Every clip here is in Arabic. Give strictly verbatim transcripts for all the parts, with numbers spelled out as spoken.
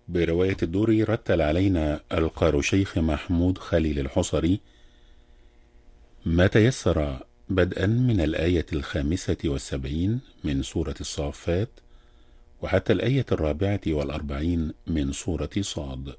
برواية الدوري رتل علينا القار شيخ محمود خليل الحصري ما تيسر بدءا من الآية الخامسة والسبعين من سورة الصافات وحتى الآية الرابعة والأربعين من سورة صاد.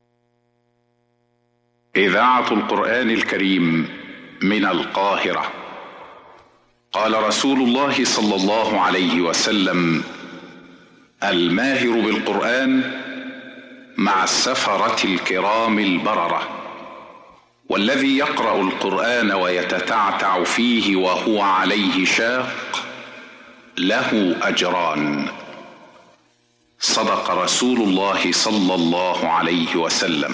إذاعة القرآن الكريم من القاهرة. قال رسول الله صلى الله عليه وسلم: الماهر بالقرآن مع السفرة الكرام البررة، والذي يقرأ القرآن ويتتعتع فيه وهو عليه شاق له أجران. صدق رسول الله صلى الله عليه وسلم.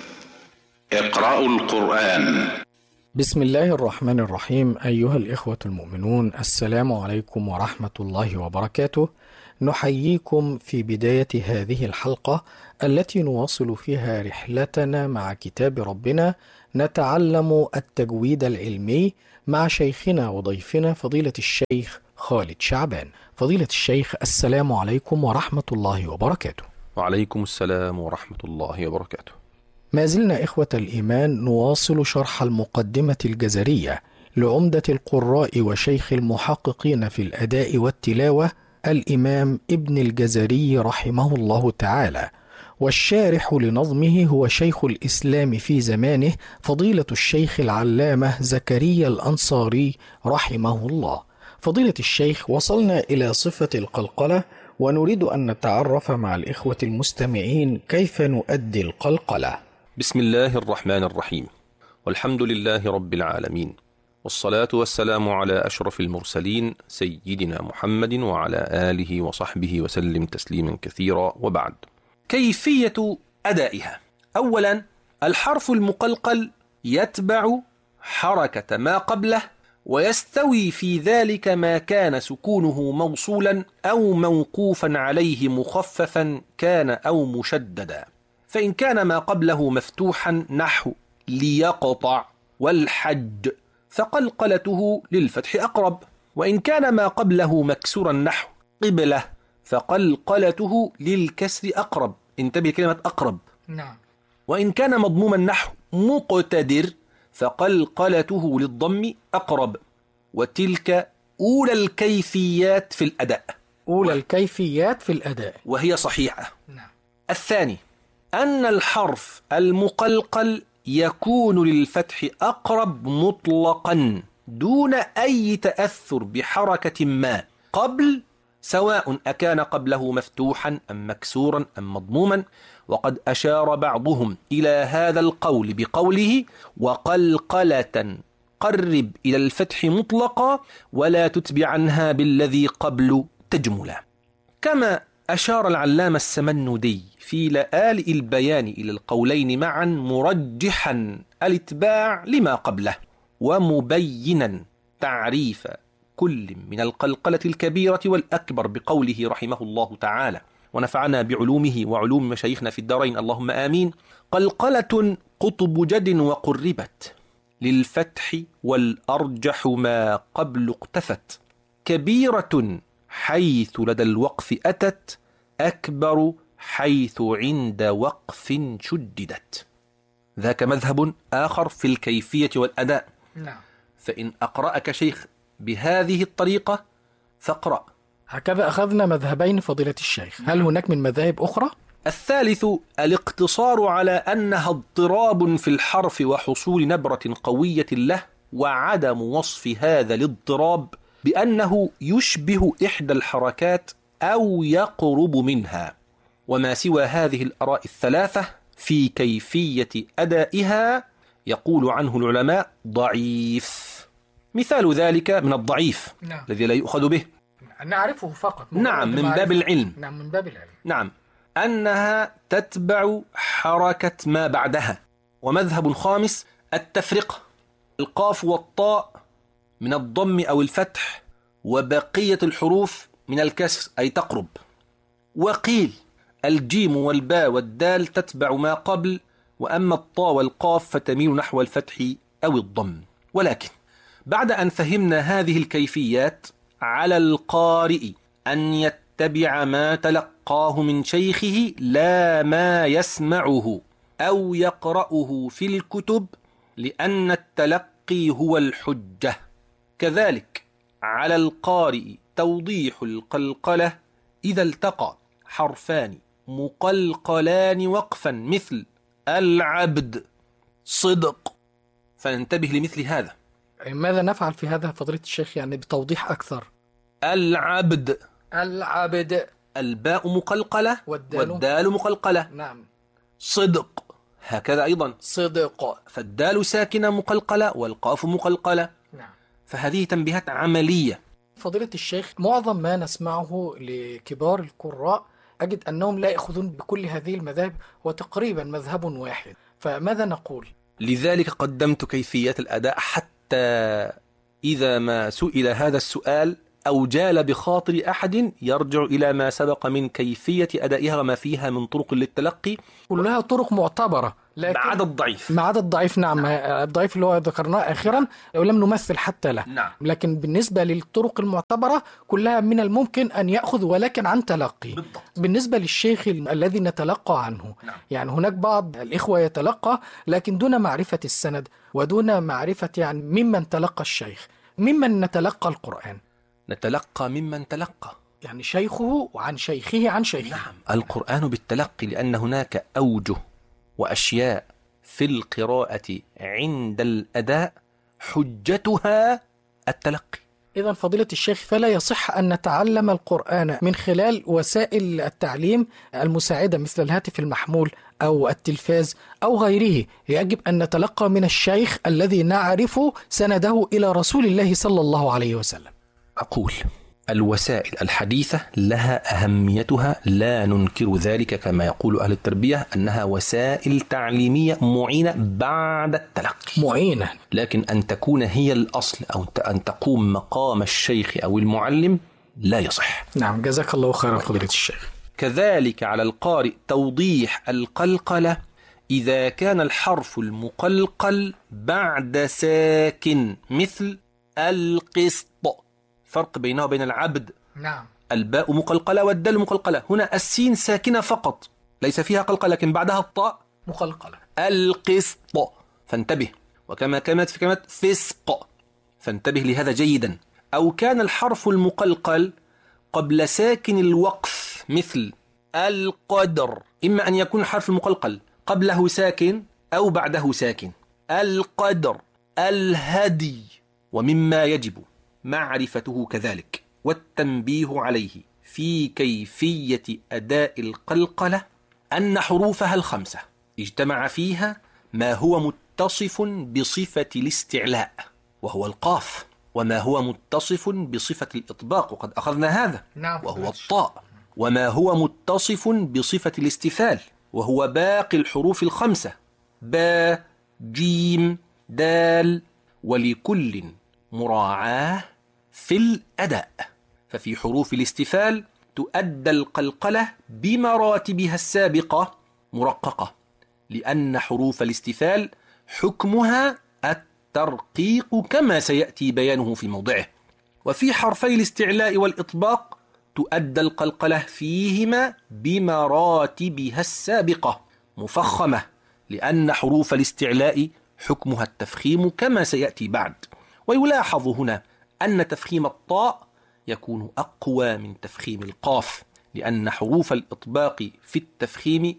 اقرأوا القرآن. بسم الله الرحمن الرحيم. أيها الإخوة المؤمنون، السلام عليكم ورحمة الله وبركاته. نحييكم في بداية هذه الحلقة التي نواصل فيها رحلتنا مع كتاب ربنا، نتعلم التجويد العلمي مع شيخنا وضيفنا فضيلة الشيخ خالد شعبان. فضيلة الشيخ، السلام عليكم ورحمة الله وبركاته. وعليكم السلام ورحمة الله وبركاته. ما زلنا إخوة الإيمان نواصل شرح المقدمة الجزرية لعمدة القراء وشيخ المحققين في الأداء والتلاوة الإمام ابن الجزري رحمه الله تعالى، والشارح لنظمه هو شيخ الإسلام في زمانه فضيلة الشيخ العلامة زكريا الأنصاري رحمه الله. فضيلة الشيخ، وصلنا إلى صفة القلقلة، ونريد أن نتعرف مع الإخوة المستمعين كيف نؤدي القلقلة. بسم الله الرحمن الرحيم، والحمد لله رب العالمين، والصلاة والسلام على أشرف المرسلين سيدنا محمد وعلى آله وصحبه وسلم تسليما كثيرا، وبعد. كيفية أدائها. أولا، الحرف المقلقل يتبع حركة ما قبله، ويستوي في ذلك ما كان سكونه موصولا أو موقوفا عليه مخففا كان أو مشددا. فإن كان ما قبله مفتوحا نحو ليقطع والحج فقلقلته للفتح أقرب، وإن كان ما قبله مكسورا نحو قبلة فقلقلته للكسر أقرب. انتبه كلمة أقرب. نعم. وإن كان مضموما نحو مقتدر فقلقلته للضم أقرب. وتلك أولى الكيفيات في الأداء. أولى الكيفيات في الأداء وهي صحيحة. نعم. الثاني، أن الحرف المقلقل يكون للفتح أقرب مطلقا دون أي تأثر بحركة ما قبل، سواء أكان قبله مفتوحا أم مكسورا أم مضموما. وقد أشار بعضهم إلى هذا القول بقوله: وقلقلة قرب إلى الفتح مطلقا ولا تتبع عنها بالذي قبل تجملا. كما أشار العلامة السمنودي في لآلئ البيان إلى القولين معا، مرجحا الاتباع لما قبله ومبينا تعريف كل من القلقلة الكبيرة والأكبر بقوله رحمه الله تعالى ونفعنا بعلومه وعلوم مشايخنا في الدارين اللهم آمين: قلقلة قطب جد وقربت للفتح والأرجح ما قبل اقتفت، كبيرة حيث لدى الوقف أتت، أكبر حيث عند وقف شددت. ذاك مذهب آخر في الكيفية والأداء. نعم. فإن أقرأك شيخ بهذه الطريقة فاقرأ. هكذا أخذنا مذهبين فضيلة الشيخ، هل هناك من مذاهب أخرى؟ الثالث، الاقتصار على أنها اضطراب في الحرف وحصول نبرة قوية له، وعدم وصف هذا الاضطراب بأنه يشبه إحدى الحركات أو يقرب منها. وما سوى هذه الآراء الثلاثة في كيفية أدائها يقول عنه العلماء ضعيف. مثال ذلك من الضعيف نعم. الذي لا يؤخذ به، نعرفه فقط. نعم، من باب العلم. نعم، من باب العلم. نعم، أنها تتبع حركة ما بعدها. ومذهب خامس التفرقة، القاف والطاء من الضم أو الفتح، وبقية الحروف من الكسر أي تقرب. وقيل الجيم والباء والدال تتبع ما قبل، وأما الطاء والقاف فتميل نحو الفتح أو الضم. ولكن بعد أن فهمنا هذه الكيفيات، على القارئ أن يتبع ما تلقى يتلقاه من شيخه لا ما يسمعه أو يقرأه في الكتب، لأن التلقي هو الحجة. كذلك على القارئ توضيح القلقلة إذا التقى حرفان مقلقلان وقفا مثل العبد صدق، فننتبه لمثل هذا. ماذا نفعل في هذا فضيلة الشيخ يعني بتوضيح أكثر؟ العبد العبد الباء مقلقلة والدال, والدال مقلقلة. نعم. صدق هكذا أيضا، صدق، فالدال ساكنة مقلقلة والقاف مقلقلة. نعم. فهذه تنبيهات عملية. فضيلة الشيخ، معظم ما نسمعه لكبار القراء أجد أنهم لا يأخذون بكل هذه المذاهب وتقريبا مذهب واحد، فماذا نقول؟ لذلك قدمت كيفية الأداء، حتى إذا ما سئل هذا السؤال أو جال بخاطر أحد يرجع إلى ما سبق من كيفية أدائها وما فيها من طرق للتلقي، كلها طرق معتبرة ما عدا الضعيف. ما عدا الضعيف، نعم. الضعيف اللي هو ذكرناه آخرا ولم نمثل حتى له. نعم. لكن بالنسبة للطرق المعتبرة كلها من الممكن أن يأخذ، ولكن عن تلقي. بالضبط. بالنسبة للشيخ الذي نتلقى عنه، نعم. يعني هناك بعض الإخوة يتلقى لكن دون معرفة السند ودون معرفة يعني ممن تلقى الشيخ. ممن نتلقى القرآن؟ نتلقى ممن تلقى، يعني شيخه عن شيخه عن شيخه. نعم. القرآن بالتلقي، لأن هناك أوجه وأشياء في القراءة عند الأداء حجتها التلقي. إذن فضيلة الشيخ، فلا يصح أن نتعلم القرآن من خلال وسائل التعليم المساعدة مثل الهاتف المحمول أو التلفاز أو غيره. يجب أن نتلقى من الشيخ الذي نعرف سنده إلى رسول الله صلى الله عليه وسلم. أقول الوسائل الحديثة لها أهميتها، لا ننكر ذلك، كما يقول أهل التربية أنها وسائل تعليمية معينة بعد التلقي، معينة، لكن أن تكون هي الأصل أو أن تقوم مقام الشيخ أو المعلم لا يصح. نعم، جزاك الله خيرا فضيلة الشيخ. كذلك على القارئ توضيح القلقلة إذا كان الحرف المقلقل بعد ساكن مثل القسط، فرق بينه وبين العبد. نعم. الباء مقلقلة والدال مقلقلة، هنا السين ساكنة فقط ليس فيها قلقلة، لكن بعدها الطاء مقلقلة. القسط، فانتبه. وكما كانت في كلمة فسق، فانتبه لهذا جيدا. أو كان الحرف المقلقل قبل ساكن الوقف مثل القدر، إما أن يكون الحرف المقلقل قبله ساكن أو بعده ساكن. القدر، الهدي. ومما يجب معرفته كذلك والتنبيه عليه في كيفية أداء القلقلة أن حروفها الخمسة اجتمع فيها ما هو متصف بصفة الاستعلاء وهو القاف، وما هو متصف بصفة الإطباق وقد أخذنا هذا نعم. وهو الطاء، وما هو متصف بصفة الاستفال وهو باقي الحروف الخمسة با جيم دال، ولكل مراعاة في الأداء. ففي حروف الاستفال تؤدى القلقلة بمراتبها السابقة مرققة، لأن حروف الاستفال حكمها الترقيق كما سيأتي بيانه في موضعه. وفي حرفي الاستعلاء والإطباق تؤدى القلقلة فيهما بمراتبها السابقة مفخمة، لأن حروف الاستعلاء حكمها التفخيم كما سيأتي بعد. ويلاحظ هنا أن تفخيم الطاء يكون أقوى من تفخيم القاف، لأن حروف الإطباق في التفخيم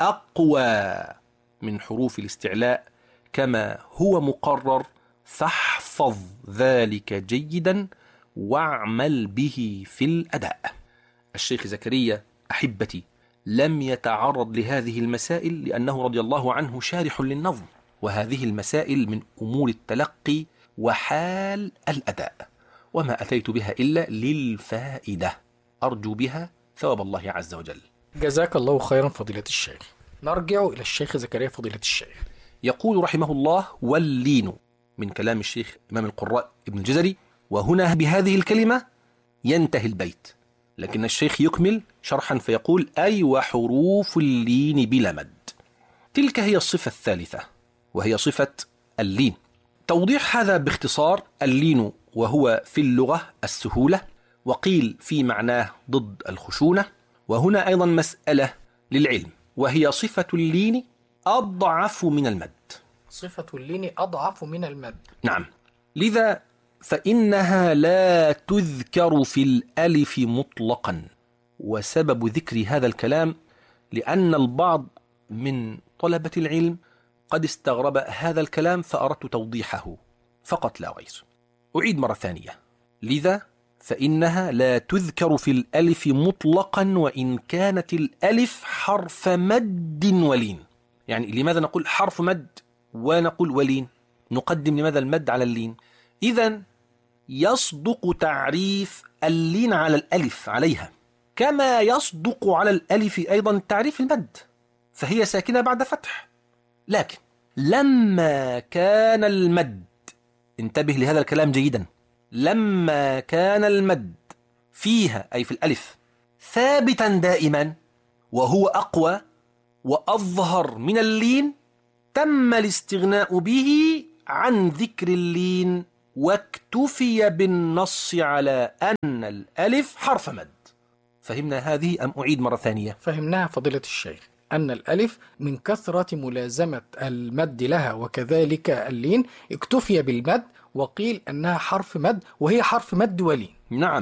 أقوى من حروف الاستعلاء كما هو مقرر، فاحفظ ذلك جيدا واعمل به في الأداء. الشيخ زكريا أحبتي لم يتعرض لهذه المسائل لأنه رضي الله عنه شارح للنظم، وهذه المسائل من أمور التلقي وحال الأداء، وما أتيت بها إلا للفائدة أرجو بها ثواب الله عز وجل. جزاك الله خيرا فضيلة الشيخ. نرجع إلى الشيخ زكريا فضيلة الشيخ. يقول رحمه الله واللين، من كلام الشيخ إمام القراء ابن الجزري، وهنا بهذه الكلمة ينتهي البيت، لكن الشيخ يكمل شرحا فيقول أي وحروف اللين بلا مد. تلك هي الصفة الثالثة وهي صفة اللين. توضيح هذا باختصار: اللين وهو في اللغة السهولة، وقيل في معناه ضد الخشونة، وهنا أيضا مسألة للعلم، وهي صفة اللين أضعف من المد. صفة اللين أضعف من المد. نعم، لذا فإنها لا تذكر في الألف مطلقا. وسبب ذكر هذا الكلام لأن البعض من طلبة العلم قد استغرب هذا الكلام فأردت توضيحه فقط لا غير. أعيد مرة ثانية، لذا فإنها لا تذكر في الألف مطلقا وإن كانت الألف حرف مد ولين. يعني لماذا نقول حرف مد ونقول ولين؟ نقدم لماذا المد على اللين؟ إذن يصدق تعريف اللين على الألف عليها، كما يصدق على الألف أيضا تعريف المد، فهي ساكنة بعد فتح. لكن لما كان المد، انتبه لهذا الكلام جيدا، لما كان المد فيها أي في الألف ثابتا دائما وهو أقوى وأظهر من اللين، تم الاستغناء به عن ذكر اللين واكتفي بالنص على أن الألف حرف مد. فهمنا هذه أم أعيد مرة ثانية؟ فهمناها فضيلة الشيخ، أن الألف من كثرة ملازمة المد لها وكذلك اللين اكتفي بالمد وقيل أنها حرف مد وهي حرف مد ولين. نعم،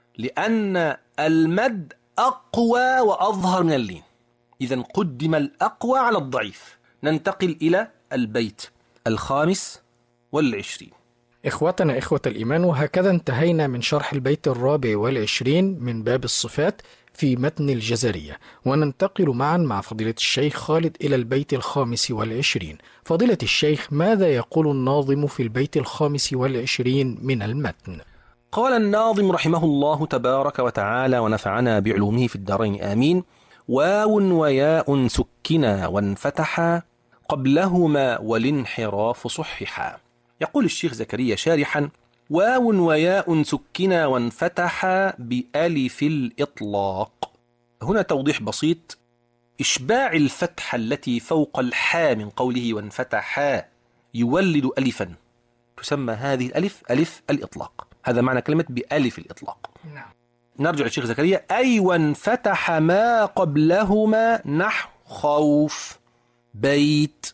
لأن المد أقوى وأظهر من اللين، إذن قدم الأقوى على الضعيف. ننتقل إلى البيت الخامس والعشرين. إخوتنا إخوة الإيمان، وهكذا انتهينا من شرح البيت الرابع والعشرين من باب الصفات في متن الجزرية، وننتقل معا مع فضيلة الشيخ خالد إلى البيت الخامس والعشرين. فضيلة الشيخ، ماذا يقول الناظم في البيت الخامس والعشرين من المتن؟ قال الناظم رحمه الله تبارك وتعالى ونفعنا بعلومه في الدارين آمين: واو وياء سكنا وانفتحا قبلهما والانحراف صححا. يقول الشيخ زكريا شارحا: واو وياء سكنا وانفتحا بألف الإطلاق. هنا توضيح بسيط: إشباع الفتحة التي فوق الحاء من قوله وانفتحا يولد ألفا، تسمى هذه الألف ألف الإطلاق. هذا معنى كلمة بألف الإطلاق. نعم. نرجع للشيخ زكريا: أي وانفتح ما قبلهما نحو خوف بيت.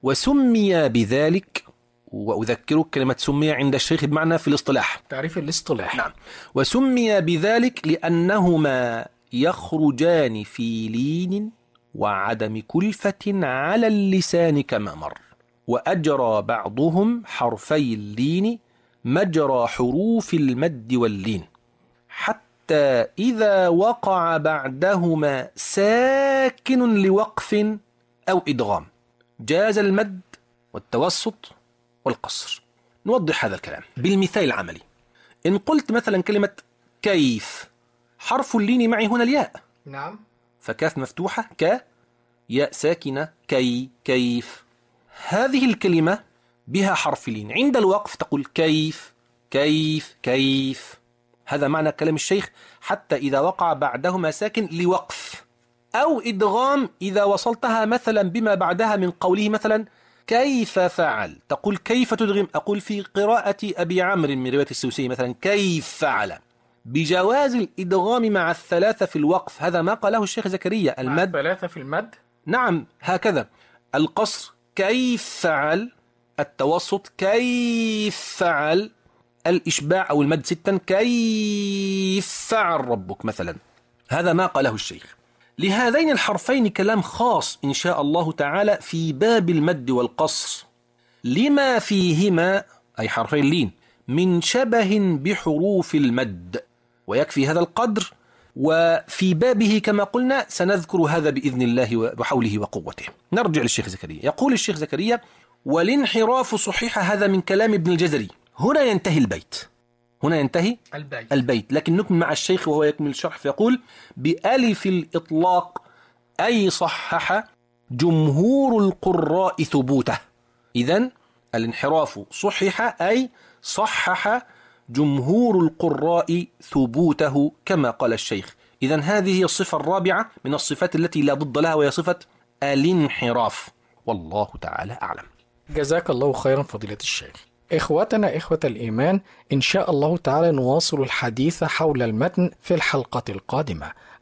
وسمي بذلك، وأذكرك كلمة سمي عند الشيخ بمعنى في الاصطلاح، تعريف الاصطلاح. نعم. وسمي بذلك لأنهما يخرجان في لين وعدم كلفة على اللسان كما مر، وأجرى بعضهم حرفي اللين مجرى حروف المد واللين، حتى إذا وقع بعدهما ساكن لوقف أو إدغام جاز المد والتوسط والقصر. نوضح هذا الكلام بالمثال العملي. إن قلت مثلا كلمة كيف، حرف اللين معي هنا الياء. نعم. فكاف مفتوحة، ك ياء ساكنة، كي كيف. هذه الكلمة بها حرف لين، عند الوقف تقول كيف كيف كيف. هذا معنى كلام الشيخ: حتى إذا وقع بعدهما ساكن لوقف أو إدغام إذا وصلتها مثلا بما بعدها من قوله مثلا كيف فعل، تقول كيف تدغم. أقول في قراءة أبي عمرو من رواية السوسي مثلا كيف فعل، بجواز الإدغام مع الثلاثة في الوقف. هذا ما قاله الشيخ زكريا. المد ثلاثة في المد. نعم هكذا. القصر كيف فعل، التوسط كيف فعل، الإشباع أو المد ستا كيف فعل ربك مثلا. هذا ما قاله الشيخ. لهذين الحرفين كلام خاص إن شاء الله تعالى في باب المد والقصر، لما فيهما أي حرفين اللين من شبه بحروف المد، ويكفي هذا القدر. وفي بابه كما قلنا سنذكر هذا بإذن الله وحوله وقوته. نرجع للشيخ زكريا. يقول الشيخ زكريا: والانحراف صحيح. هذا من كلام ابن الجزري. هنا ينتهي البيت، هنا ينتهي البيت, البيت. لكن نكمل مع الشيخ وهو يكمل الشرح فيقول: بألف الإطلاق أي صحح جمهور القراء ثبوته. إذن الانحراف صحح أي صحح جمهور القراء ثبوته كما قال الشيخ. إذن هذه هي الصفة الرابعة من الصفات التي لا ضد لها، وهي صفة الانحراف. والله تعالى أعلم. جزاك الله خيرا فضيلة الشيخ. إخوتنا إخوة الإيمان، إن شاء الله تعالى نواصل الحديث حول المتن في الحلقة القادمة.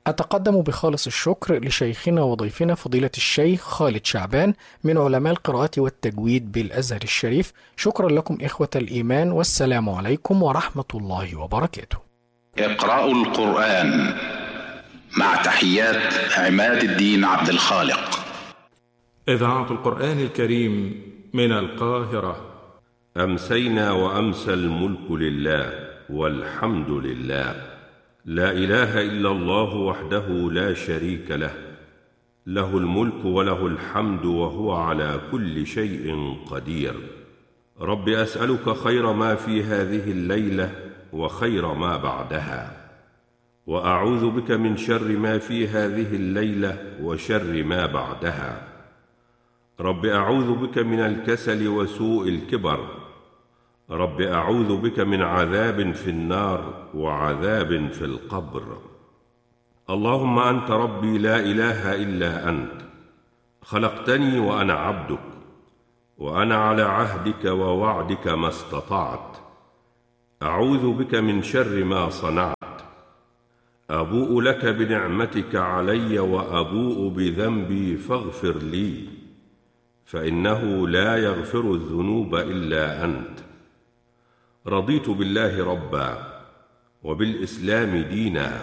أتقدم بخالص الشكر لشيخنا وضيفنا فضيلة الشيخ خالد شعبان من علماء القراءة والتجويد بالأزهر الشريف. شكرا لكم إخوة الإيمان، والسلام عليكم ورحمة الله وبركاته. اقرأوا القرآن مع تحيات عماد الدين عبد الخالق. إذاعة القرآن الكريم من القاهرة. أمسينا وأمسى الملك لله والحمد لله، لا إله إلا الله وحده لا شريك له، له الملك وله الحمد وهو على كل شيء قدير. رب أسألك خير ما في هذه الليلة وخير ما بعدها، وأعوذ بك من شر ما في هذه الليلة وشر ما بعدها. رب أعوذ بك من الكسل وسوء الكبر. رب أعوذ بك من عذاب في النار وعذاب في القبر. اللهم أنت ربي لا إله إلا أنت، خلقتني وأنا عبدك، وأنا على عهدك ووعدك ما استطعت. أعوذ بك من شر ما صنعت. أبوء لك بنعمتك علي وأبوء بذنبي فاغفر لي، فإنه لا يغفر الذنوب إلا أنت. رضيت بالله ربا، وبالإسلام دينا،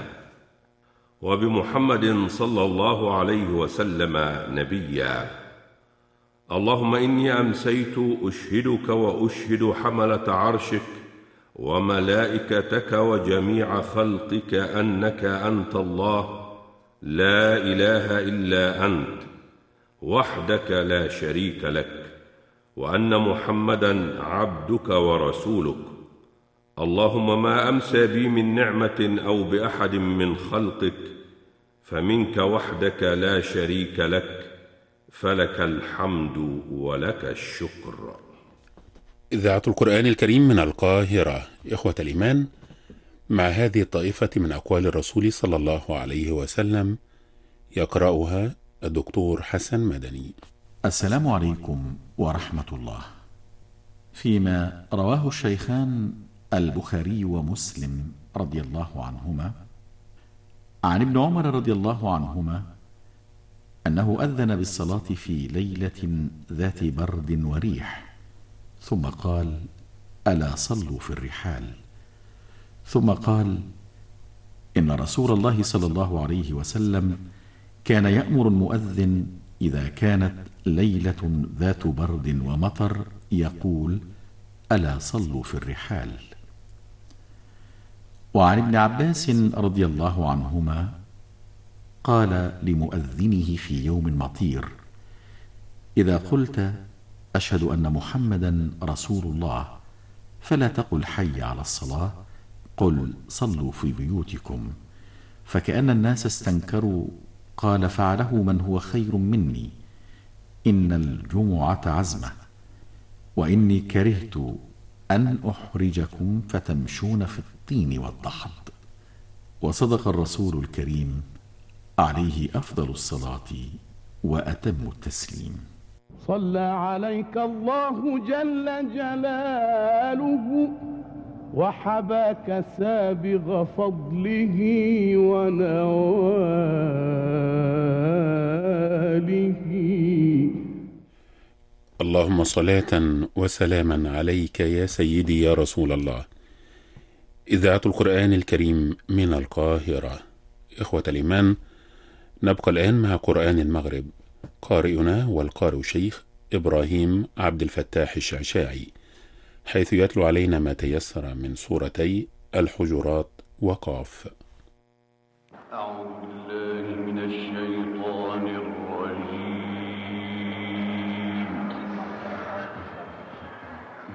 وبمحمد صلى الله عليه وسلم نبيا. اللهم إني أمسيت أشهدك وأشهد حملة عرشك وملائكتك وجميع خلقك أنك أنت الله لا إله إلا أنت وحدك لا شريك لك، وأن محمدا عبدك ورسولك. اللهم ما أمسى بي من نعمة أو بأحد من خلقك فمنك وحدك لا شريك لك، فلك الحمد ولك الشكر. إذاعة القرآن الكريم من القاهرة. إخوة الإيمان، مع هذه الطائفة من أقوال الرسول صلى الله عليه وسلم يقرأها الدكتور حسن مدني. السلام عليكم ورحمة الله. فيما رواه الشيخان البخاري ومسلم رضي الله عنهما عن ابن عمر رضي الله عنهما أنه أذن بالصلاة في ليلة ذات برد وريح، ثم قال: ألا صلوا في الرحال. ثم قال: إن رسول الله صلى الله عليه وسلم كان يأمر المؤذن إذا كانت ليلة ذات برد ومطر يقول: ألا صلوا في الرحال. وعن ابن عباس رضي الله عنهما قال لمؤذنه في يوم مطير: إذا قلت أشهد أن محمدا رسول الله فلا تقل حي على الصلاة، قل صلوا في بيوتكم. فكأن الناس استنكروا. قال: فعله من هو خير مني، إن الجمعة عزمة، وإني كرهت أن أحرجكم فتمشون في الطين والضحض. وصدق الرسول الكريم عليه أفضل الصلاة وأتم التسليم. صلى عليك الله جل جلاله وحباك سابغ فضله ونواله. اللهم صلاة وسلاما عليك يا سيدي يا رسول الله. إذاعة القرآن الكريم من القاهرة. إخوة الإيمان، نبقى الآن مع قرآن المغرب. قارئنا والقارئ شيخ إبراهيم عبد الفتاح الشعشاعي، حيث يتلو علينا ما تيسر من سورتي الحجرات وقاف. أعوذ